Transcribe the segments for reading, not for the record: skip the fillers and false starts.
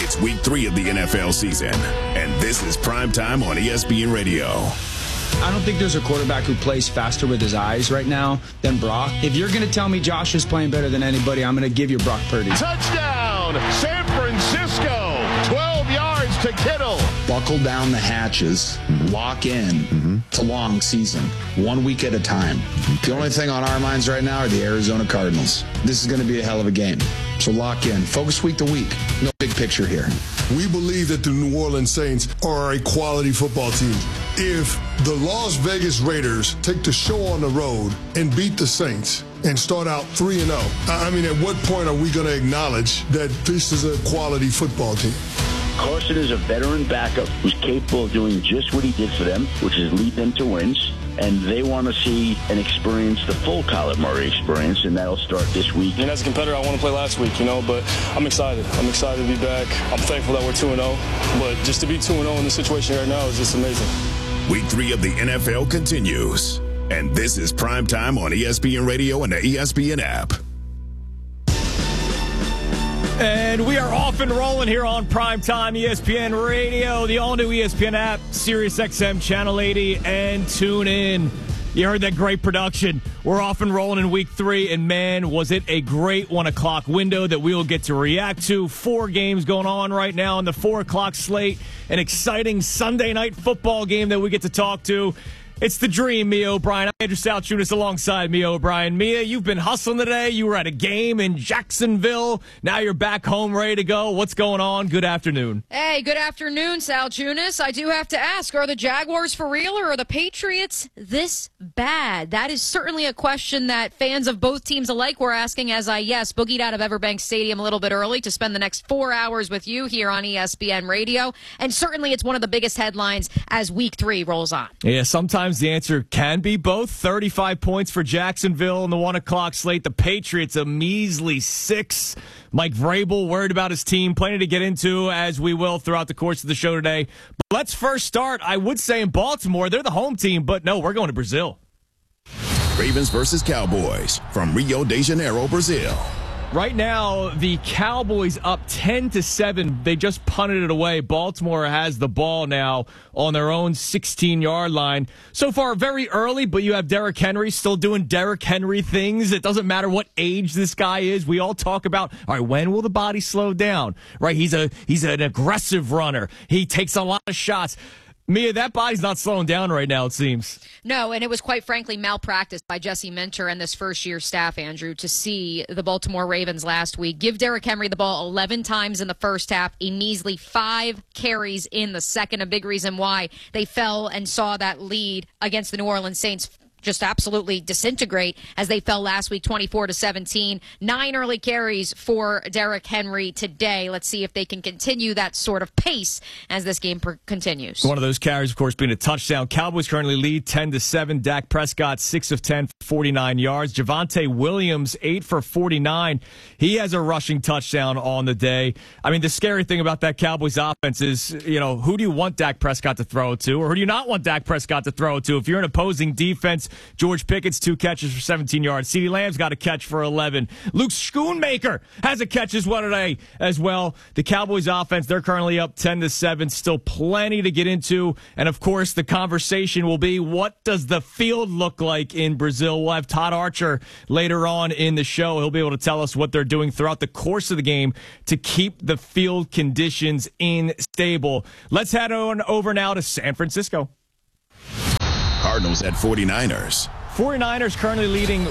It's week 3 of the NFL season, and this is Primetime on ESPN Radio. I don't think there's a quarterback who plays faster with his eyes right now than Brock. If you're going to tell me Josh is playing better than anybody, I'm going to give you Brock Purdy. Touchdown, San Francisco. 12 yards to Kittle. Buckle down the hatches, lock in. It's a long season, 1 week at a time. The only thing on our minds right now are the Arizona Cardinals. This is going to be a hell of a game. So lock in. Focus week to week. No big picture here. We believe that the New Orleans Saints are a quality football team. If the Las Vegas Raiders take the show on the road and beat the Saints and start out 3-0, I mean, at what point are we going to acknowledge that this is a quality football team? Carson is a veteran backup who's capable of doing just what he did for them, which is lead them to wins. And they want to see and experience the full Kyler Murray experience, and that'll start this week. And as a competitor, I want to play last week, but I'm excited. I'm excited to be back. I'm thankful that we're 2-0, but just to be 2-0 in this situation right now is just amazing. Week 3 of the NFL continues, and this is Primetime on ESPN Radio and the ESPN app. And we are off and rolling here on Primetime ESPN Radio, the all-new ESPN app, SiriusXM Channel 80, and tune in. You heard that great production. We're off and rolling in week 3, and man, was it a great 1 o'clock window that we will get to react to. 4 games going on right now on the 4 o'clock slate. An exciting Sunday night football game that we get to talk to. It's the dream, Mia O'Brien. I'm Andrew Salchunas alongside Mia O'Brien. Mia, you've been hustling today. You were at a game in Jacksonville. Now you're back home ready to go. What's going on? Good afternoon. Hey, good afternoon, Salchunas. I do have to ask, are the Jaguars for real or are the Patriots this bad? That is certainly a question that fans of both teams alike were asking as I, boogied out of Everbank Stadium a little bit early to spend the next 4 hours with you here on ESPN Radio. And certainly it's one of the biggest headlines as week 3 rolls on. Yeah, sometimes the answer can be both. 35 points for Jacksonville in the 1 o'clock slate. The Patriots a measly 6. Mike Vrabel worried about his team. Plenty to get into, as we will throughout the course of the show today. But let's first start, I would say, in Baltimore. They're the home team, but no, we're going to Brazil. Ravens versus Cowboys from Rio de Janeiro, Brazil. Right now, the Cowboys up 10-7. They just punted it away. Baltimore has the ball now on their own 16-yard line. So far, very early, but you have Derrick Henry still doing Derrick Henry things. It doesn't matter what age this guy is. We all talk about, all right, when will the body slow down? Right? He's an aggressive runner. He takes a lot of shots. Mia, that body's not slowing down right now, it seems. No, and it was quite frankly malpractice by Jesse Minter and this first-year staff, Andrew, to see the Baltimore Ravens last week give Derrick Henry the ball 11 times in the first half, a measly 5 carries in the second. A big reason why they fell and saw that lead against the New Orleans Saints just absolutely disintegrate as they fell last week 24-17. 9 early carries for Derrick Henry today. Let's see if they can continue that sort of pace as this game continues. One of those carries, of course, being a touchdown. Cowboys currently lead 10-7. Dak Prescott 6 of 10 for 49 yards. Javonte Williams 8 for 49. He has a rushing touchdown on the day. I mean, the scary thing about that Cowboys offense is, who do you want Dak Prescott to throw it to, or who do you not want Dak Prescott to throw it to? If you're an opposing defense, George Pickett's 2 catches for 17 yards. CeeDee Lamb's got a catch for 11. Luke Schoonmaker has a catch as well today as well. The Cowboys offense, they're currently up 10-7. Still plenty to get into. And, of course, the conversation will be, what does the field look like in Brazil? We'll have Todd Archer later on in the show. He'll be able to tell us what they're doing throughout the course of the game to keep the field conditions stable. Let's head on over now to San Francisco. Cardinals at 49ers. 49ers currently leading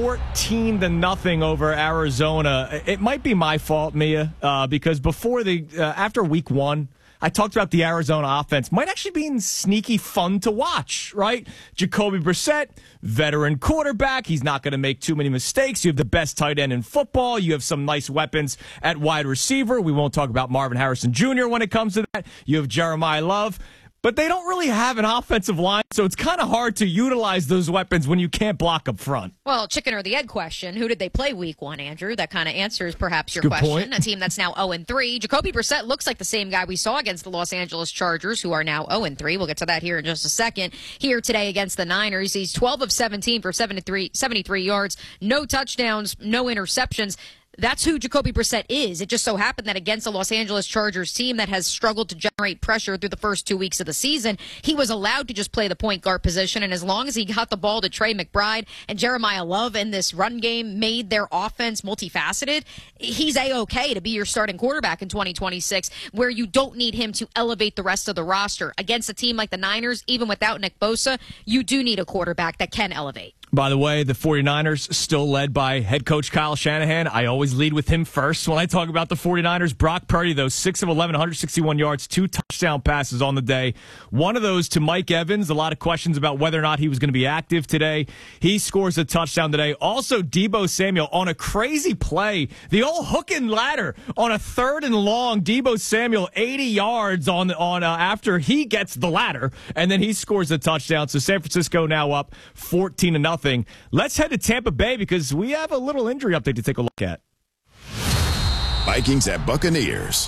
14-0 over Arizona. It might be my fault, Mia, because after week 1, I talked about the Arizona offense might actually be sneaky fun to watch, right? Jacoby Brissett, veteran quarterback. He's not going to make too many mistakes. You have the best tight end in football. You have some nice weapons at wide receiver. We won't talk about Marvin Harrison Jr. when it comes to that. You have Jeremiah Love. But they don't really have an offensive line, so it's kind of hard to utilize those weapons when you can't block up front. Well, chicken or the egg question. Who did they play week 1, Andrew? That kind of answers perhaps your Good question. Point. A team that's now 0-3. Jacoby Brissett looks like the same guy we saw against the Los Angeles Chargers, who are now 0-3. We'll get to that here in just a second. Here today against the Niners, he's 12 of 17 for 73 yards, no touchdowns, no interceptions. That's who Jacoby Brissett is. It just so happened that against the Los Angeles Chargers team that has struggled to generate pressure through the first 2 weeks of the season, he was allowed to just play the point guard position. And as long as he got the ball to Trey McBride and Jeremiah Love in this run game made their offense multifaceted, he's A-okay to be your starting quarterback in 2026, where you don't need him to elevate the rest of the roster. Against a team like the Niners, even without Nick Bosa, you do need a quarterback that can elevate. By the way, the 49ers still led by head coach Kyle Shanahan. I always lead with him first when I talk about the 49ers. Brock Purdy, though, 6 of 11, 161 yards, 2 touchdown passes on the day. One of those to Mike Evans. A lot of questions about whether or not he was going to be active today. He scores a touchdown today. Also, Deebo Samuel on a crazy play. The old hook and ladder on a 3rd and long. Deebo Samuel, 80 yards on after he gets the ladder, and then he scores a touchdown. So San Francisco now up 14-0. Let's head to Tampa Bay because we have a little injury update to take a look at. Vikings at Buccaneers.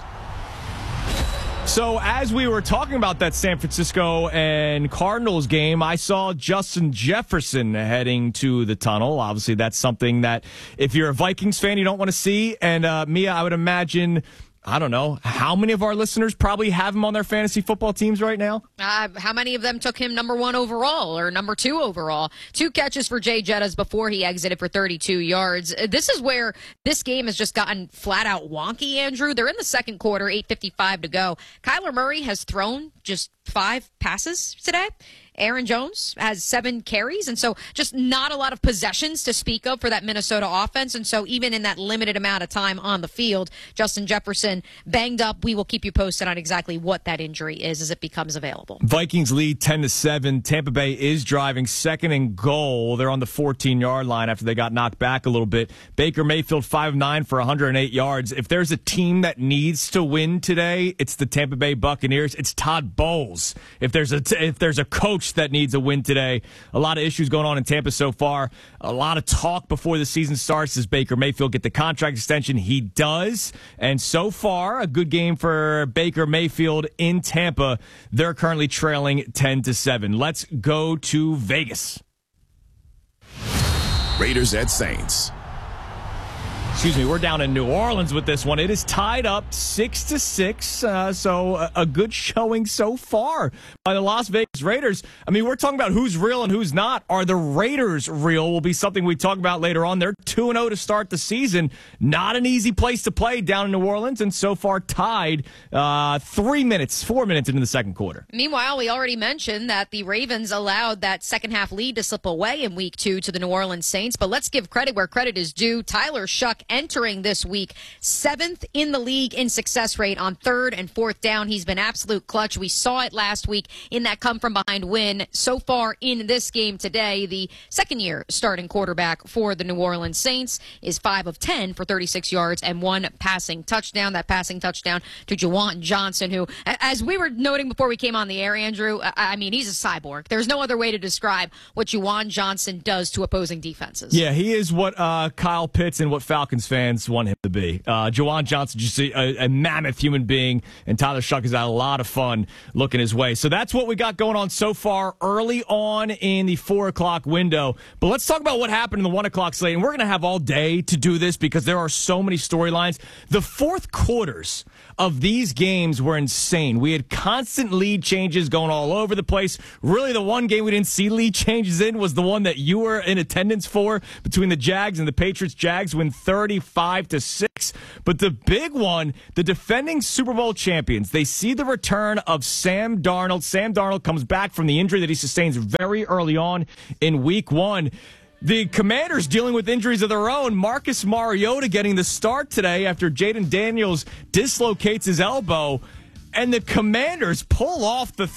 So as we were talking about that San Francisco and Cardinals game, I saw Justin Jefferson heading to the tunnel. Obviously, that's something that if you're a Vikings fan, you don't want to see. And Mia, I would imagine, I don't know, how many of our listeners probably have him on their fantasy football teams right now? How many of them took him number 1 overall or number 2 overall? 2 catches for Jay Jettas before he exited for 32 yards. This is where this game has just gotten flat out wonky, Andrew. They're in the second quarter, 8:55 to go. Kyler Murray has thrown just 5 passes today. Aaron Jones has 7 carries, and so just not a lot of possessions to speak of for that Minnesota offense. And so even in that limited amount of time on the field, Justin Jefferson banged up. We will keep you posted on exactly what that injury is as it becomes available. Vikings lead 10-7. Tampa Bay is driving 2nd and goal. They're on the 14-yard line after they got knocked back a little bit. Baker Mayfield 5-9 for 108 yards. If there's a team that needs to win today, it's the Tampa Bay Buccaneers. It's Todd Bowles. If there's a coach that needs a win today. A lot of issues going on in Tampa so far. A lot of talk before the season starts. Does Baker Mayfield get the contract extension? He does. And so far, a good game for Baker Mayfield in Tampa. They're currently trailing 10-7. Let's go to Vegas. Raiders at Saints. Excuse me, we're down in New Orleans with this one. It is tied up 6-6, so a good showing so far by the Las Vegas Raiders. I mean, we're talking about who's real and who's not. Are the Raiders real? Will be something we talk about later on. They're 2-0 to start the season. Not an easy place to play down in New Orleans, and so far tied 4 minutes into the second quarter. Meanwhile, we already mentioned that the Ravens allowed that second-half lead to slip away in Week 2 to the New Orleans Saints, but let's give credit where credit is due. Tyler Shuck entering this week 7th in the league in success rate on 3rd and 4th down. He's been absolute clutch. We saw it last week in that come-from-behind win. So far in this game today, the second-year starting quarterback for the New Orleans Saints is 5 of 10 for 36 yards and 1 passing touchdown. That passing touchdown to Juwan Johnson, who, as we were noting before we came on the air, Andrew, I mean, he's a cyborg. There's no other way to describe what Juwan Johnson does to opposing defenses. Yeah, he is what Kyle Pitts and what Falcons fans want him to be. Juwan Johnson, just a mammoth human being, and Tyler Shuck has had a lot of fun looking his way. So that's what we got going on so far early on in the 4 o'clock window. But let's talk about what happened in the 1 o'clock slate. And we're going to have all day to do this because there are so many storylines. The fourth quarters of these games were insane. We had constant lead changes going all over the place. Really, the one game we didn't see lead changes in was the one that you were in attendance for between the Jags and the Patriots. Jags win 35-6. But the big one, the defending Super Bowl champions, they see the return of Sam Darnold. Sam Darnold comes back from the injury that he sustains very early on in Week 1. The Commanders dealing with injuries of their own. Marcus Mariota getting the start today after Jaden Daniels dislocates his elbow. And the Commanders pull off the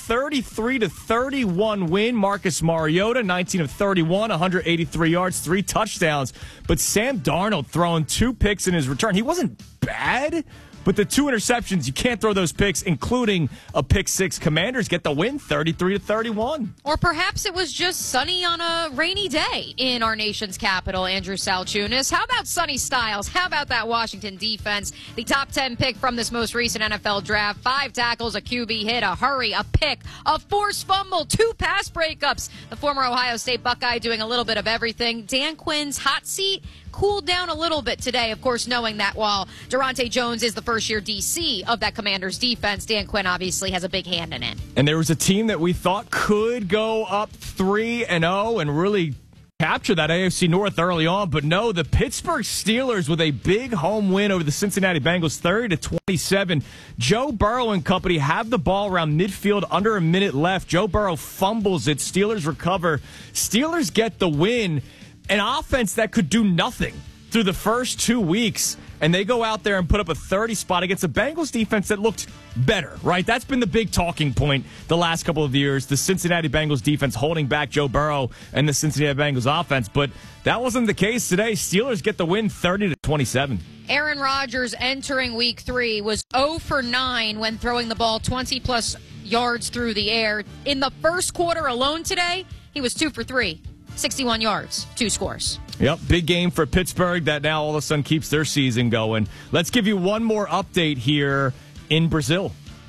33-31 win. Marcus Mariota, 19 of 31, 183 yards, 3 touchdowns. But Sam Darnold throwing 2 picks in his return. He wasn't bad, but the 2 interceptions, you can't throw those picks, including a pick 6. Commanders get the win, 33-31. Or perhaps it was just sunny on a rainy day in our nation's capital, Andrew Salchunas. How about Sonny Styles? How about that Washington defense? The top 10 pick from this most recent NFL draft. 5 tackles, a QB hit, a hurry, a pick, a forced fumble, 2 pass breakups. The former Ohio State Buckeye doing a little bit of everything. Dan Quinn's hot seat cooled down a little bit today, of course, knowing that while Durante Jones is the first-year DC of that Commanders defense, Dan Quinn obviously has a big hand in it. And there was a team that we thought could go up 3-0 and really capture that AFC North early on, but no, the Pittsburgh Steelers with a big home win over the Cincinnati Bengals, 30-27. Joe Burrow and company have the ball around midfield, under a minute left. Joe Burrow fumbles it. Steelers recover. Steelers get the win. An offense that could do nothing through the first 2 weeks, and they go out there and put up a 30 spot against a Bengals defense that looked better, right? That's been the big talking point the last couple of years, the Cincinnati Bengals defense holding back Joe Burrow and the Cincinnati Bengals offense, but that wasn't the case today. Steelers get the win 30-27. Aaron Rodgers entering week 3 was 0 for 9 when throwing the ball 20-plus yards through the air. In the first quarter alone today, he was 2 for 3. 61 yards, 2 scores. Yep, big game for Pittsburgh that now all of a sudden keeps their season going. Let's give you one more update here in Brazil.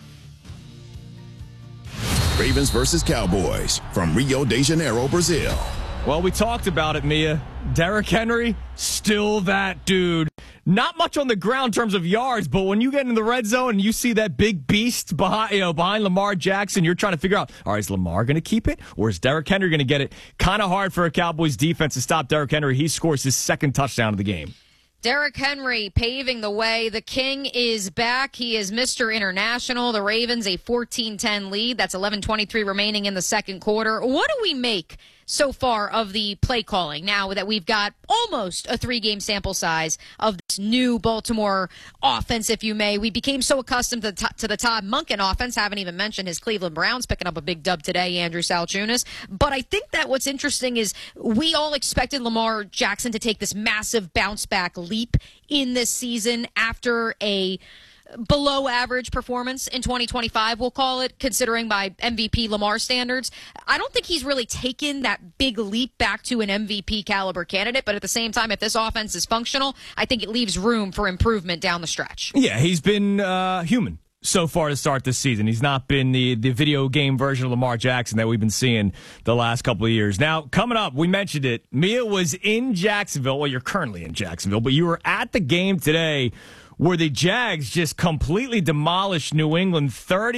Ravens versus Cowboys from Rio de Janeiro, Brazil. Well, we talked about it, Mia. Derrick Henry, still that dude. Not much on the ground in terms of yards, but when you get in the red zone and you see that big beast behind Lamar Jackson, you're trying to figure out, all right, is Lamar going to keep it or is Derrick Henry going to get it? Kind of hard for a Cowboys defense to stop Derrick Henry. He scores his second touchdown of the game. Derrick Henry paving the way. The King is back. He is Mr. International. The Ravens a 14-10 lead. That's 11:23 remaining in the second quarter. What do we make so far of the play calling now that we've got almost a 3-game sample size of this new Baltimore offense, if you may? We became so accustomed to the Todd Monken offense. Haven't even mentioned his Cleveland Browns picking up a big dub today, Andrew Salchunas. But I think that what's interesting is we all expected Lamar Jackson to take this massive bounce-back leap in this season after a below average performance in 2025, we'll call it, considering by MVP Lamar standards. I don't think he's really taken that big leap back to an MVP caliber candidate, but at the same time, if this offense is functional, I think it leaves room for improvement down the stretch. Yeah, he's been human so far to start this season. He's not been the video game version of Lamar Jackson that we've been seeing the last couple of years. Now, coming up, we mentioned it. Mia was in Jacksonville. Well, you're currently in Jacksonville, but you were at the game today where the Jags just completely demolished New England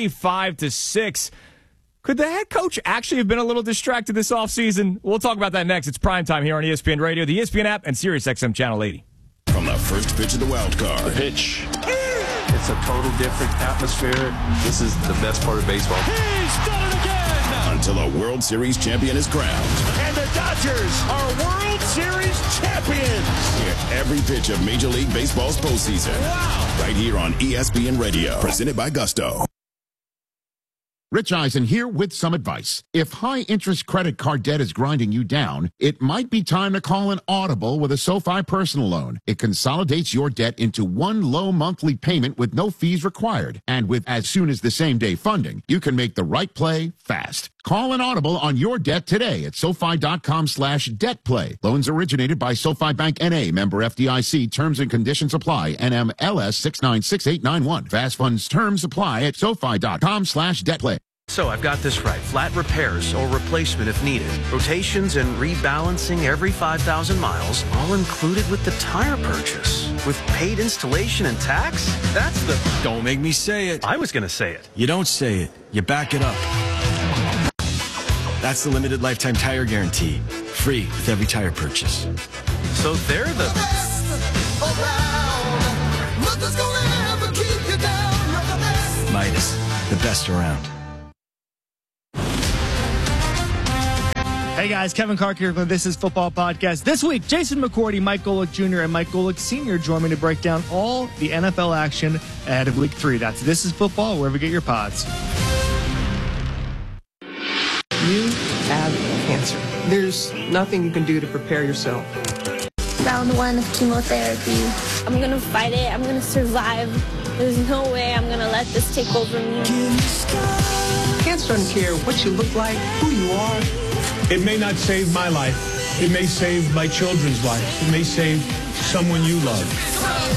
35-6. Could the head coach actually have been a little distracted this offseason? We'll talk about that next. It's primetime here on ESPN Radio, the ESPN app, and SiriusXM Channel 80. From the first pitch of the wild card. The pitch. It's a total different atmosphere. This is the best part of baseball. He's done it again! Until a World Series champion is crowned. And the Dodgers are World Series champions! Hear every pitch of Major League Baseball's postseason. Wow! Right here on ESPN Radio. Presented by Gusto. Rich Eisen here with some advice. If high-interest credit card debt is grinding you down, it might be time to call an Audible with a SoFi personal loan. It consolidates your debt into one low monthly payment with no fees required. And with as soon as the same-day funding, you can make the right play fast. Call an Audible on your debt today at SoFi.com/debtplay. Loans originated by SoFi Bank N.A., member FDIC. Terms and conditions apply. NMLS 696891. Fast funds terms apply at SoFi.com/debtplay. So I've got this right. Flat repairs or replacement if needed. Rotations and rebalancing every 5,000 miles, all included with the tire purchase. With paid installation and tax? That's the... Don't make me say it. I was going to say it. You don't say it. You back it up. That's the limited lifetime tire guarantee. Free with every tire purchase. So they're the... Midas, the best around. Hey guys, Kevin Clark here from This Is Football Podcast. This week, Jason McCourty, Mike Golick Jr., and Mike Golick Sr. join me to break down all the NFL action ahead of Week 3. That's This Is Football, wherever you get your pods. You have cancer. There's nothing you can do to prepare yourself. Round 1 of chemotherapy. I'm going to fight it. I'm going to survive. There's no way I'm going to let this take over me. Cancer doesn't care what you look like, who you are. It may not save my life. It may save my children's life. It may save someone you love.